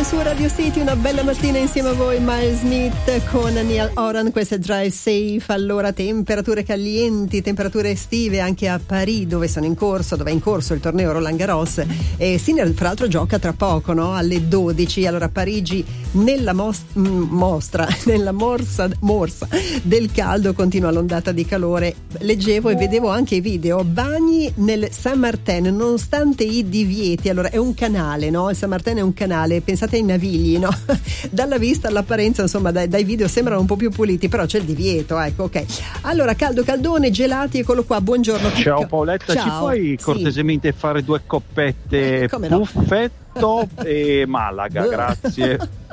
su Radio City, una bella mattina insieme a voi, Miles Smith con Neil Horan. Questo è Drive Safe. Allora, temperature calienti, temperature estive anche a Parigi, dove è in corso il torneo Roland Garros, e Sinner fra l'altro gioca tra poco, no? Alle 12. Allora, Parigi nella morsa del caldo, continua l'ondata di calore. Leggevo e vedevo anche i video, bagni nel Saint-Martin nonostante i divieti. Allora, è un canale, no? Il Saint-Martin è un canale, pensate ai Navigli, no? Dalla vista, all'apparenza, insomma, dai video sembrano un po' più puliti, però c'è il divieto, ecco, ok. Allora, caldone, gelati, eccolo qua, buongiorno. Ciao Paoletta, ciao. Ci puoi cortesemente fare 2 coppette Buffetto e Malaga, grazie.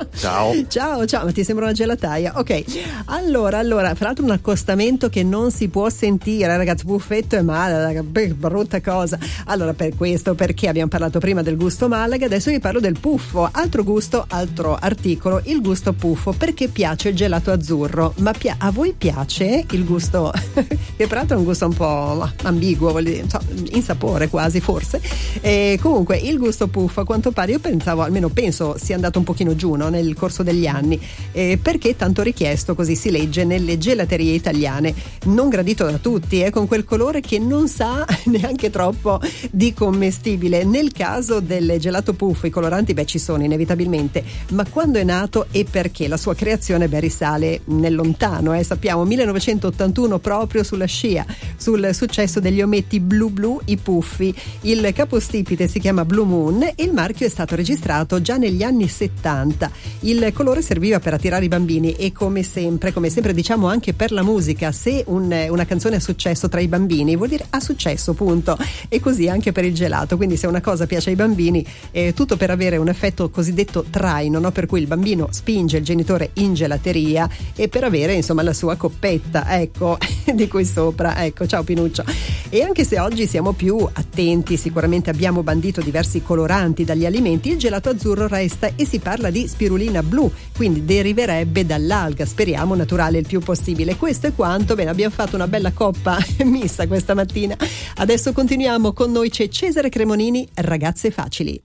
Ciao, ma ti sembra una gelataia? Ok, allora, fra l'altro un accostamento che non si può sentire, ragazzi, Buffetto e Malaga, brutta cosa. Allora, perché abbiamo parlato prima del gusto Malaga, adesso vi parlo del puffo, altro gusto, altro articolo, il gusto puffo, perché piace il gelato azzurro, ma a voi piace il gusto, che peraltro è un gusto un po' ambiguo, in sapore quasi, forse, e comunque il gusto puffo, a quanto pare, io penso sia andato un pochino giù, no? Nel corso degli anni, perché tanto richiesto, così si legge, nelle gelaterie italiane, non gradito da tutti, con quel colore che non sa neanche troppo di commestibile. Nel caso del gelato puffo i coloranti ci sono inevitabilmente, ma quando è nato e perché? La sua creazione risale nel lontano, sappiamo 1981, proprio sulla scia, sul successo degli ometti blu, i puffi. Il capostipite si chiama Blue Moon e il marchio è stato registrato già negli anni 70. Il colore serviva per attirare i bambini e come sempre diciamo anche per la musica, se una canzone ha successo tra i bambini vuol dire ha successo, punto. E così anche per il gelato, quindi se una cosa piace ai bambini, tutto per avere un effetto cosiddetto traino, no? Per cui il bambino spinge il genitore in gelateria e per avere insomma la sua coppetta, ecco, di qui sopra, ecco, ciao Pinuccio. E anche se oggi siamo più attenti, sicuramente abbiamo bandito diversi coloranti dagli alimenti, il gelato azzurro resta e si parla di spirulina blu, quindi deriverebbe dall'alga, speriamo naturale il più possibile. Questo è quanto. Bene, abbiamo fatto una bella coppa mista questa mattina. Adesso continuiamo, con noi c'è Cesare Cremonini, Ragazze facili.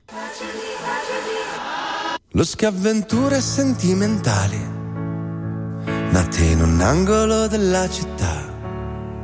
Lo avventure sentimentali nate in un angolo della città,